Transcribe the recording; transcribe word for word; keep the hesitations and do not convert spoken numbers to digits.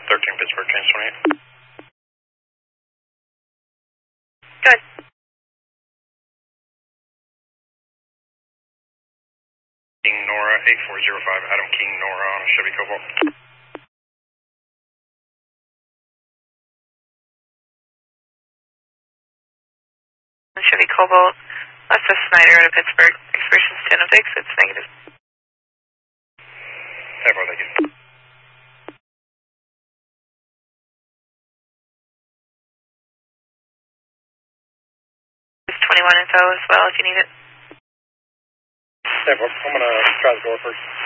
thirteen Pittsburgh, James twenty-eight. Good. King Nora, eight four zero five, Adam King Nora on a Chevy Cobalt. Chevy Cobalt, that's a Snyder out of Pittsburgh. Expressions ten of six, it's negative. Hey, boy, thank you. It's twenty-one info as well if you need it. Hey, boy, I'm going to try the door first.